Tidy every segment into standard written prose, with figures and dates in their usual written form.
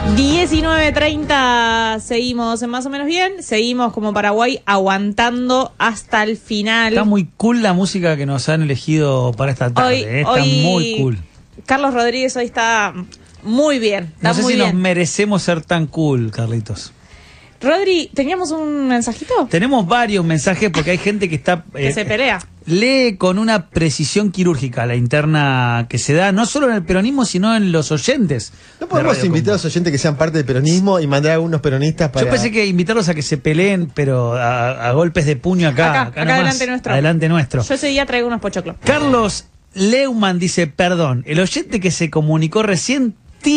19:30, seguimos en Más o Menos Bien, seguimos como Paraguay aguantando hasta el final. Está muy cool la música que nos han elegido para esta tarde, está muy cool. Carlos Rodríguez hoy está muy bien. No sé si nos merecemos ser tan cool, Carlitos. Rodri, ¿teníamos un mensajito? Tenemos varios mensajes porque hay gente que está... que se pelea. Lee con una precisión quirúrgica la interna que se da, no solo en el peronismo, sino en los oyentes. ¿No podemos invitar a los oyentes que sean parte del peronismo y mandar a algunos peronistas para...? Yo pensé que invitarlos a que se peleen, pero a golpes de puño acá delante nuestro. Adelante nuestro. Yo ese día traigo unos pochoclos. Carlos Leumann dice, perdón, el oyente que se comunicó recién,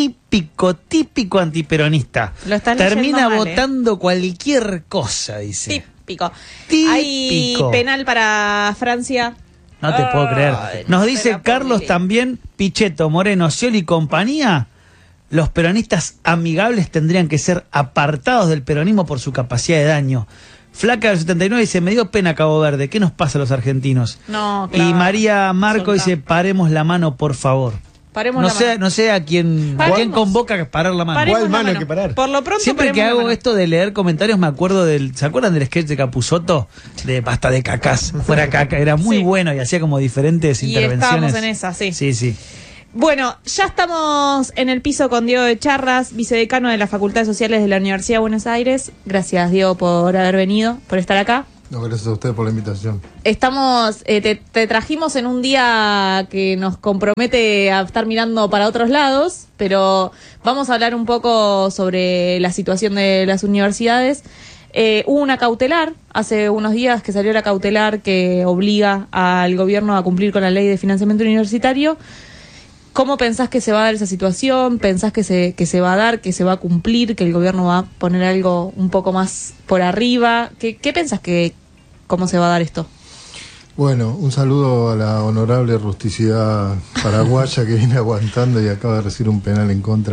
típico antiperonista. Termina votando cualquier cosa, dice. Típico. Hay penal para Francia. No te puedo creer. Nos dice Carlos también, Pichetto, Moreno, Scioli y compañía, los peronistas amigables tendrían que ser apartados del peronismo por su capacidad de daño. Flaca del 79 dice, me dio pena Cabo Verde, ¿qué nos pasa a los argentinos? No, claro. Y María Marco dice, paremos la mano, por favor. No sé a quién convoca a parar la mano. ¿Cuál mano hay que parar? Por lo pronto, siempre que hago esto de leer comentarios me acuerdo ¿se acuerdan del sketch de Capusotto? De Basta de cacás, fuera caca, era muy bueno y hacía como diferentes intervenciones. Estábamos en esa, sí. Sí. Bueno, ya estamos en el piso con Diego de Charras, vicedecano de las Facultades Sociales de la Universidad de Buenos Aires. Gracias, Diego, por haber venido, por estar acá. No, gracias a ustedes por la invitación. Estamos, te trajimos en un día que nos compromete a estar mirando para otros lados, pero vamos a hablar un poco sobre la situación de las universidades. Hubo una cautelar, hace unos días que salió la cautelar que obliga al gobierno a cumplir con la ley de financiamiento universitario. ¿Cómo pensás que se va a dar esa situación? ¿Pensás que se va a dar, que se va a cumplir, que el gobierno va a poner algo un poco más por arriba? ¿Qué pensás cómo se va a dar esto? Bueno, un saludo a la honorable rusticidad paraguaya que viene aguantando y acaba de recibir un penal en contra.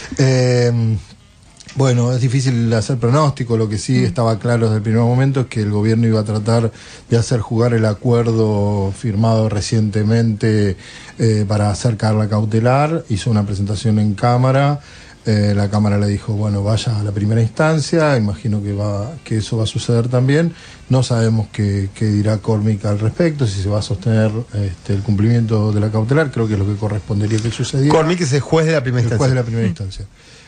Bueno, es difícil hacer pronóstico, lo que sí estaba claro desde el primer momento es que el gobierno iba a tratar de hacer jugar el acuerdo firmado recientemente para acercar la cautelar, hizo una presentación en Cámara, la Cámara le dijo, bueno, vaya a la primera instancia, imagino que eso va a suceder también, no sabemos qué dirá Cormick al respecto, si se va a sostener el cumplimiento de la cautelar, creo que es lo que correspondería que sucediera. Cormick es el juez de la primera instancia. El juez de la primera instancia.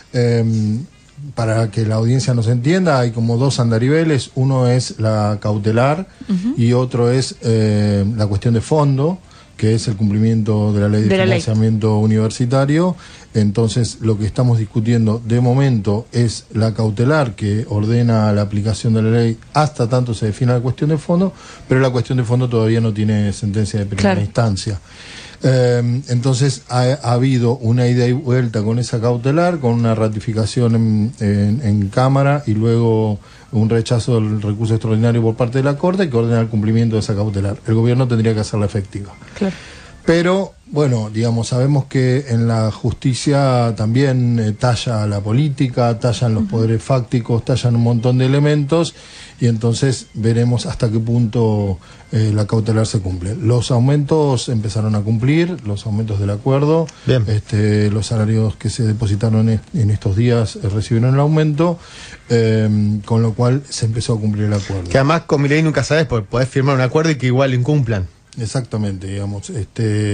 Para que la audiencia nos entienda, hay como dos andariveles, uno es la cautelar y otro es la cuestión de fondo, que es el cumplimiento de la ley de financiamiento universitario. Entonces, lo que estamos discutiendo de momento es la cautelar, que ordena la aplicación de la ley hasta tanto se defina la cuestión de fondo, pero la cuestión de fondo todavía no tiene sentencia de primera instancia. Entonces ha habido una ida y vuelta con esa cautelar, con una ratificación en Cámara y luego un rechazo del recurso extraordinario por parte de la Corte que ordena el cumplimiento de esa cautelar. El gobierno tendría que hacerla efectiva. Claro. Pero, bueno, digamos, sabemos que en la justicia también talla la política, tallan los poderes fácticos, tallan un montón de elementos y entonces veremos hasta qué punto la cautelar se cumple. Los aumentos empezaron a cumplir, los aumentos del acuerdo. Bien. Los salarios que se depositaron en estos días recibieron el aumento, con lo cual se empezó a cumplir el acuerdo. Que además con mi ley nunca sabes, porque podés firmar un acuerdo y que igual lo incumplan. Exactamente, digamos, hay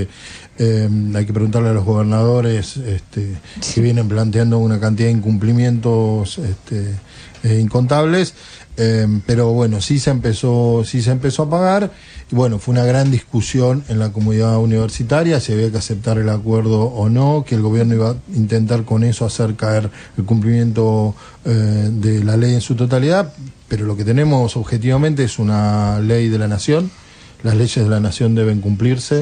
que preguntarle a los gobernadores que vienen planteando una cantidad de incumplimientos incontables, pero bueno, sí se empezó a pagar y bueno, fue una gran discusión en la comunidad universitaria si había que aceptar el acuerdo o no, que el gobierno iba a intentar con eso hacer caer el cumplimiento de la ley en su totalidad, pero lo que tenemos objetivamente es una ley de la nación. Las leyes de la nación deben cumplirse,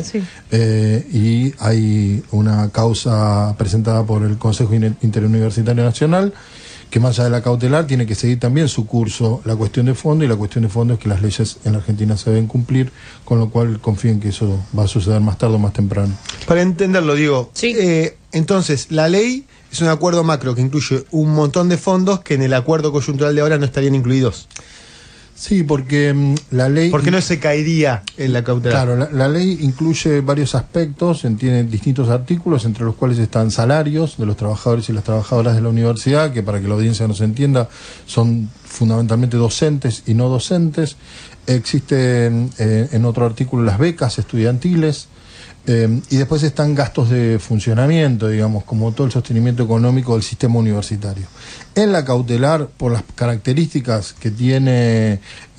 y hay una causa presentada por el Consejo Interuniversitario Nacional que más allá de la cautelar tiene que seguir también su curso la cuestión de fondo, y la cuestión de fondo es que las leyes en la Argentina se deben cumplir, con lo cual confío en que eso va a suceder más tarde o más temprano. Para entenderlo, digo, entonces la ley es un acuerdo macro que incluye un montón de fondos que en el acuerdo coyuntural de ahora no estarían incluidos. Sí, porque la ley... ¿Por qué no se caería en la cautelar? Claro, la ley incluye varios aspectos, tiene distintos artículos, entre los cuales están salarios de los trabajadores y las trabajadoras de la universidad, que para que la audiencia nos entienda, son fundamentalmente docentes y no docentes. Existen en otro artículo las becas estudiantiles. Y después están gastos de funcionamiento, digamos, como todo el sostenimiento económico del sistema universitario. En la cautelar, por las características que tiene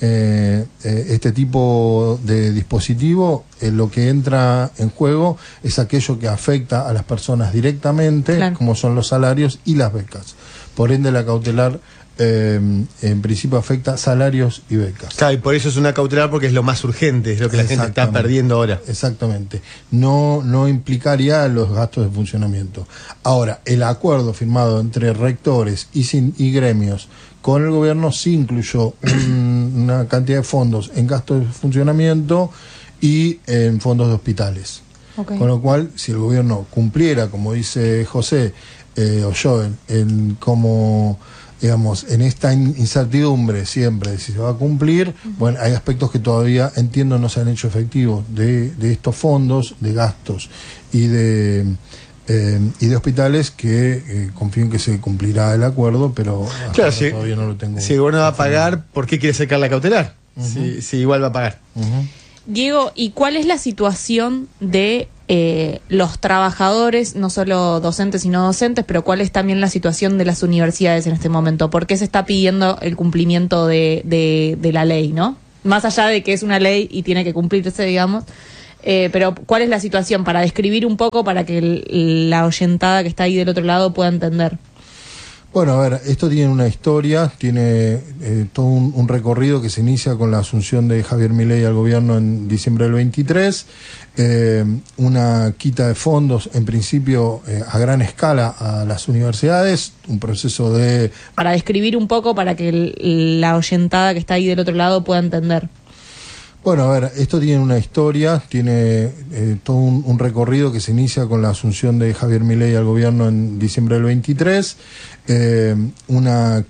este tipo de dispositivo, lo que entra en juego es aquello que afecta a las personas directamente, claro, como son los salarios y las becas. Por ende, la cautelar en principio afecta salarios y becas. Claro, y por eso es una cautelar, porque es lo más urgente, es lo que la gente está perdiendo ahora. Exactamente. No implicaría los gastos de funcionamiento. Ahora, el acuerdo firmado entre rectores y gremios con el gobierno sí incluyó una cantidad de fondos en gastos de funcionamiento y en fondos de hospitales. Okay. Con lo cual, si el gobierno cumpliera, como dice José o yo, como... digamos, en esta incertidumbre siempre de si se va a cumplir, bueno, hay aspectos que todavía, entiendo, no se han hecho efectivos de estos fondos, de gastos y de hospitales, que confío en que se cumplirá el acuerdo, pero claro, todavía no lo tengo. Si el gobierno va a pagar, ¿por qué quiere sacar la cautelar? Si igual va a pagar. Diego, ¿y cuál es la situación de los trabajadores, no solo docentes y no docentes, pero cuál es también la situación de las universidades en este momento? ¿Por qué se está pidiendo el cumplimiento de la ley, no? Más allá de que es una ley y tiene que cumplirse, digamos, pero ¿cuál es la situación? Para describir un poco, para que la oyentada que está ahí del otro lado pueda entender. Bueno, a ver, esto tiene una historia, tiene todo un recorrido que se inicia con la asunción de Javier Milei al gobierno en diciembre del 23, una quita de fondos, en principio a gran escala, a las universidades, un proceso de... Para describir un poco, para que la oyentada que está ahí del otro lado pueda entender. Bueno, a ver, esto tiene una historia, tiene todo un recorrido que se inicia con la asunción de Javier Milei al gobierno en diciembre del 23, una